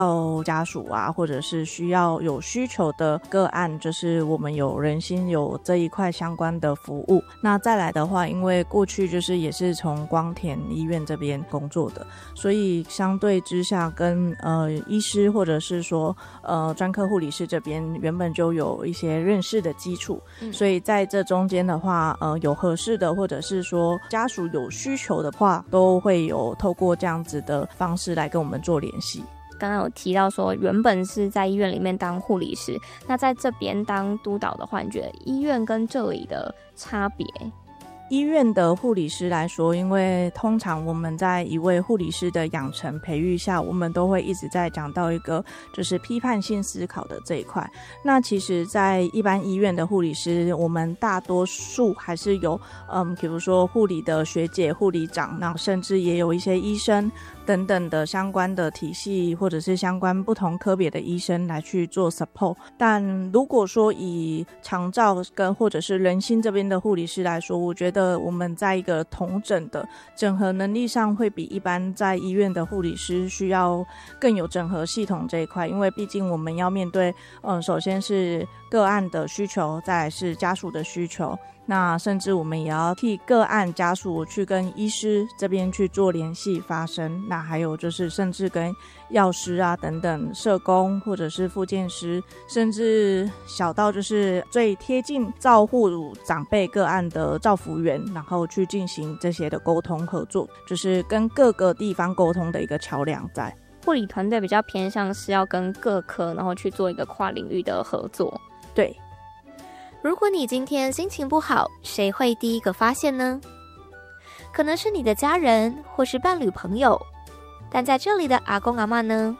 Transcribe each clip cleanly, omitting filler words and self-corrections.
家属啊，或者是需要有需求的个案，就是我们有人心有这一块相关的服务。那再来的话，因为过去就是也是从光田医院这边工作的，所以相对之下跟医师或者是说专科护理师这边原本就有一些认识的基础，所以在这中间的话有合适的或者是说家属有需求的话，都会有透过这样子的方式来跟我们做联系。 刚刚有提到说原本是在医院里面当护理师，那在这边当督导的话，你觉得医院跟这里的差别？ 医院的护理师来说，因为通常我们在一位护理师的养成培育下，我们都会一直在讲到一个就是批判性思考的这一块。那其实在一般医院的护理师，我们大多数还是有比如说护理的学姐、护理长，那甚至也有一些医生等等的相关的体系或者是相关不同科别的医生来去做 support。 但如果说以长照跟或者是人心这边的护理师来说，我觉得我们在一个统整的整合能力上会比一般在医院的护理师需要更有整合系统这一块。因为毕竟我们要面对首先是个案的需求，再来是家属的需求，那甚至我们也要替个案家属去跟医师这边去做联系发声，那还有就是甚至跟药师啊等等社工或者是复健师，甚至小到就是最贴近照护长辈个案的照服员，然后去进行这些的沟通合作，就是跟各个地方沟通的一个桥梁在。 护理团队比较偏向是要跟各科然后去做一个跨领域的合作。 对， 如果你今天心情不好，谁会第一个发现呢？可能是你的家人或是伴侣朋友，但在这里的阿公阿嬷呢？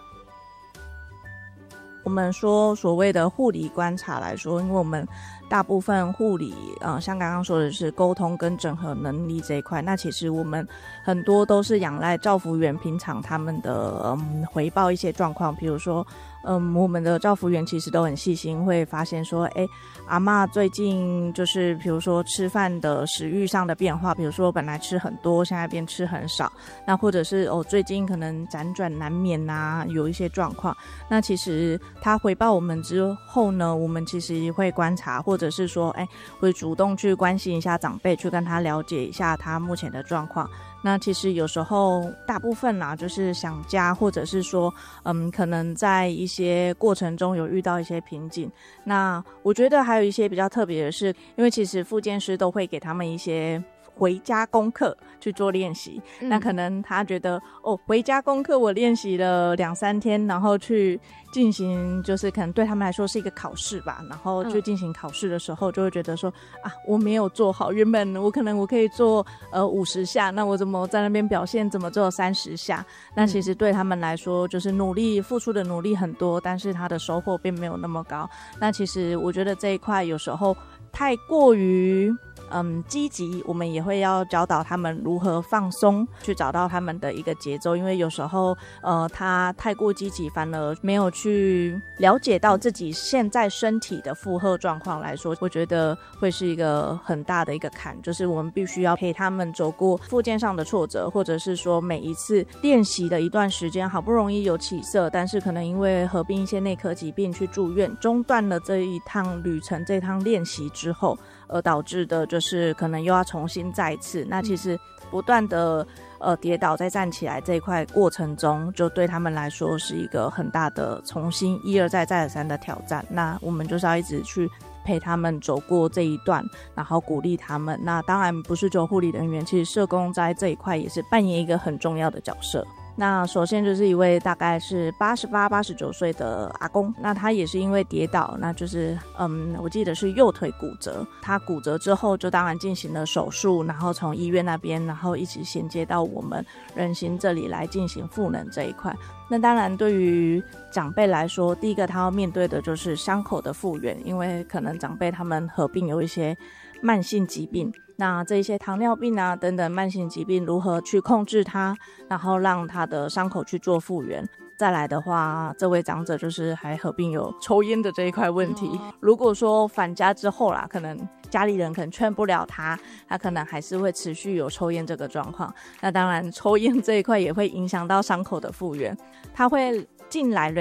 我们说所谓的护理观察来说，因为我们大部分护理像刚刚说的是沟通跟整合能力这一块，那其实我们很多都是仰赖照服员平常他们的回报一些状况。比如说我们的照服员其实都很细心，会发现说阿嬷最近就是比如说吃饭的食欲上的变化，比如说本来吃很多现在变吃很少，那或者是最近可能辗转难眠啊，有一些状况。那其实他回报我们之后呢，我们其实会观察，或者是说会主动去关心一下长辈，去跟他了解一下他目前的状况。那其实有时候大部分啦就是想家，或者是说可能在一些过程中有遇到一些瓶颈。那我觉得还有一些比较特别的是，因为其实复健师都会给他们一些回家功课去做练习，那可能他觉得回家功课我练习了2-3天，然后去进行就是可能对他们来说是一个考试吧，然后去进行考试的时候就会觉得说我没有做好，原本我可以做50下，那我怎么在那边表现怎么做30下。那其实对他们来说就是付出的努力很多，但是他的收获并没有那么高。那其实我觉得这一块有时候太过于积极，我们也会要教导他们如何放松，去找到他们的一个节奏。因为有时候他太过积极，反而没有去了解到自己现在身体的负荷状况来说，我觉得会是一个很大的一个坎，就是我们必须要陪他们走过复健上的挫折，或者是说每一次练习的一段时间好不容易有起色，但是可能因为合并一些内科疾病去住院，中断了这一趟旅程，这趟练习之后而导致的就是可能又要重新再一次。那其实不断的跌倒再站起来这一块过程中，就对他们来说是一个很大的重新一而再再而三的挑战。那我们就是要一直去陪他们走过这一段，然后鼓励他们。那当然不是只有护理人员，其实社工在这一块也是扮演一个很重要的角色。那首先就是一位大概是88、89岁的阿公，那他也是因为跌倒，那就是我记得是右腿骨折。他骨折之后就当然进行了手术，然后从医院那边然后一起衔接到我们人行这里来进行复能这一块。那当然对于长辈来说，第一个他要面对的就是伤口的复原，因为可能长辈他们合并有一些慢性疾病，那这一些糖尿病啊等等慢性疾病如何去控制它，然后让他的伤口去做复原。再来的话，这位长者就是还合并有抽烟的这一块问题。如果说返家之后啦，可能家里人可能劝不了他可能还是会持续有抽烟这个状况。那当然抽烟这一块也会影响到伤口的复原，他会进来